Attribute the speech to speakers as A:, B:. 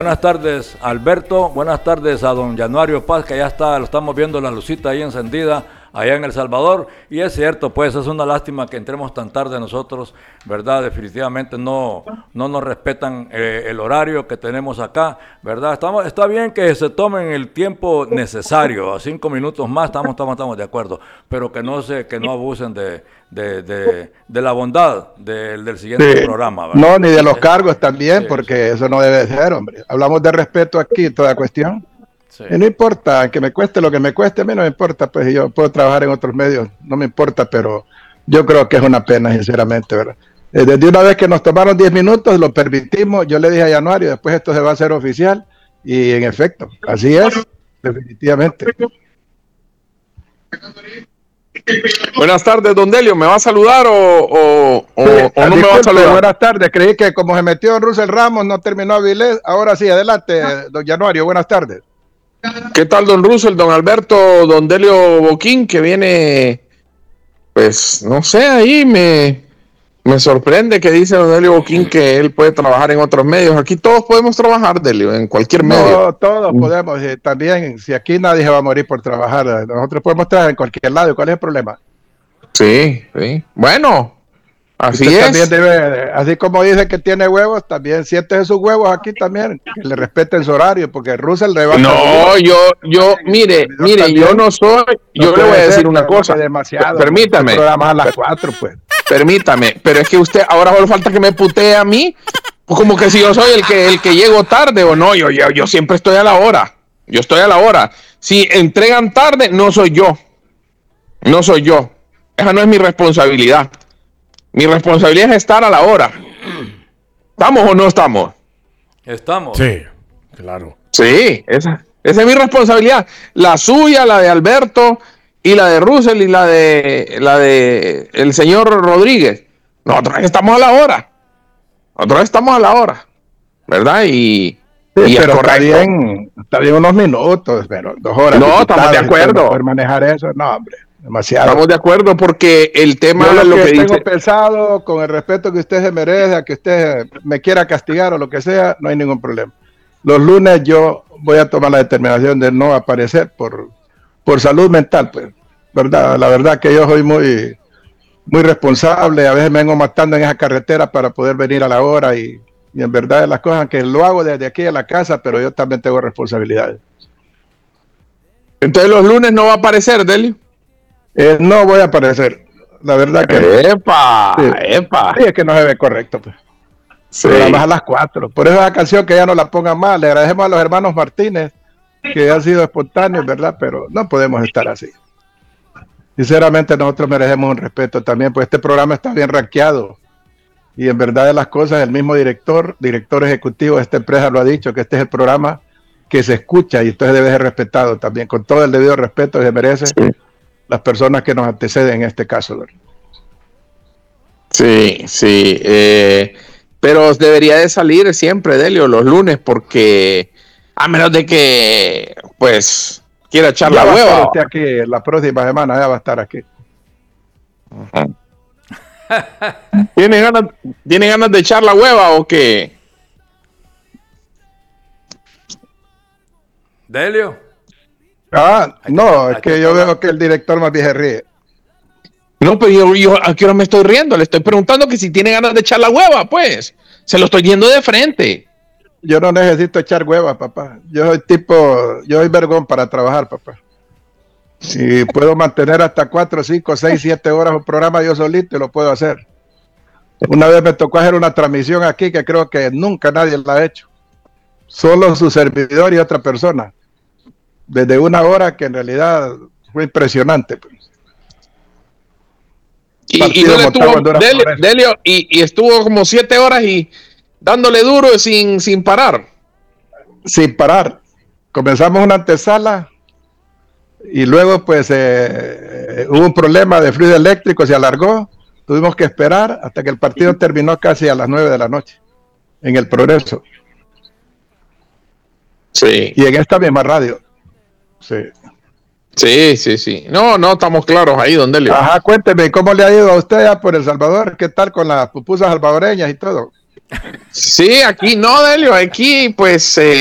A: Buenas tardes, Alberto. Buenas tardes a don Januario Paz, que ya está, lo estamos viendo la lucita ahí encendida allá en El Salvador. Y es cierto, pues es una lástima que entremos tan tarde nosotros, ¿verdad? Definitivamente no nos respetan el horario que tenemos acá, ¿verdad? Está bien que se tomen el tiempo necesario, 5 minutos más, estamos de acuerdo, pero que no abusen de la bondad del siguiente programa, ¿verdad?
B: No, ni de los cargos también, porque eso no debe ser, hombre. Hablamos de respeto aquí, toda cuestión. Sí. Y no importa, que me cueste lo que me cueste, a mí no me importa, pues yo puedo trabajar en otros medios, no me importa, pero yo creo que es una pena, sinceramente, ¿verdad? Desde una vez que nos tomaron 10 minutos, lo permitimos, yo le dije a Januario, después esto se va a hacer oficial, y en efecto, así es, definitivamente.
C: Buenas tardes, don Delio, ¿me va a saludar o no me va a saludar?
B: Buenas tardes, creí que como se metió Russell Ramos, no terminó Avilés, ahora sí, adelante, don Januario, buenas tardes.
C: ¿Qué tal, don Russell, don Alberto, don Delio Boquín, que viene, pues, no sé, ahí me sorprende que dice don Delio Boquín que él puede trabajar en otros medios. Aquí todos podemos trabajar, Delio, en cualquier medio.
B: No, todos podemos, también, si aquí nadie se va a morir por trabajar, nosotros podemos trabajar en cualquier lado, ¿cuál es el problema?
C: Sí, bueno, así
B: usted
C: es.
B: También debe, así como dice que tiene huevos, también siente sus huevos aquí también, que le respeten su horario, porque Russell le va a...
C: No, mire, yo no soy, yo le voy a decir una cosa, permítame.
B: Programas a las 4, pues.
C: Permítame, pero es que usted, ahora solo falta que me putee a mí, como que si yo soy el que llego tarde o no, yo siempre estoy a la hora, yo estoy a la hora. Si entregan tarde, no soy yo, esa no es mi responsabilidad. Mi responsabilidad es estar a la hora. ¿Estamos o no estamos?
A: Estamos.
D: Sí, claro.
C: Sí, esa es mi responsabilidad. La suya, la de Alberto y la de Russell y la de el señor Rodríguez. Nosotros estamos a la hora. ¿Verdad? Y
B: pero está bien unos minutos, pero 2 horas.
C: No, estamos de acuerdo.
B: Poder manejar eso, no, hombre. Demasiado.
C: Estamos de acuerdo porque el tema
B: yo
C: es lo que
B: tengo
C: dice...
B: pensado, con el respeto que usted se merece, a que usted me quiera castigar o lo que sea, no hay ningún problema. Los lunes yo voy a tomar la determinación de no aparecer por salud mental, pues, ¿verdad? La verdad que yo soy muy responsable, a veces me vengo matando en esa carretera para poder venir a la hora y en verdad las cosas que lo hago desde aquí a la casa, pero yo también tengo responsabilidades.
C: Entonces los lunes no va a aparecer, Delio.
B: No voy a aparecer, la verdad que
C: ¡Epa!
B: Sí, es que no se ve correcto, pues.
C: Sí.
B: Programas a las 4, por eso esa canción que ya no la pongan más. Le agradecemos a los hermanos Martínez que han sido espontáneos, ¿verdad? Pero no podemos estar así. Sinceramente nosotros merecemos un respeto también, pues este programa está bien rankeado y en verdad de las cosas el mismo director ejecutivo de esta empresa lo ha dicho, que este es el programa que se escucha y entonces debe ser respetado también, con todo el debido respeto que se merece las personas que nos anteceden en este caso, ¿verdad?
C: Sí, pero debería de salir siempre, Delio, los lunes, porque a menos de que, pues, quiera echar la hueva.
B: Usted aquí, la próxima semana ya va a estar aquí.
C: ¿Tiene ganas de echar la hueva o qué?
A: Delio.
B: No, es que yo veo que el director más bien se ríe.
C: No, pero yo aquí ahora me estoy riendo, le estoy preguntando que si tiene ganas de echar la hueva, pues. Se lo estoy yendo de frente.
B: Yo no necesito echar hueva, papá. Yo soy vergón para trabajar, papá. Si puedo mantener hasta 4, 5, 6, 7 horas un programa yo solito, lo puedo hacer. Una vez me tocó hacer una transmisión aquí que creo que nunca nadie la ha hecho. Solo su servidor y otra persona. Desde 1 hora que en realidad fue impresionante. Pues.
C: Y no le tuvo, Delio, y estuvo como 7 horas y dándole duro sin parar.
B: Sin parar. Comenzamos una antesala y luego pues hubo un problema de fluido eléctrico, se alargó, tuvimos que esperar hasta que el partido terminó casi a las 9 de la noche en el Progreso.
C: Sí.
B: Y en esta misma radio.
C: Sí. No, estamos claros ahí, don Delio.
B: Ajá, cuénteme, ¿cómo le ha ido a usted ya por El Salvador? ¿Qué tal con las pupusas salvadoreñas y todo?
C: Sí, aquí no, Delio, aquí pues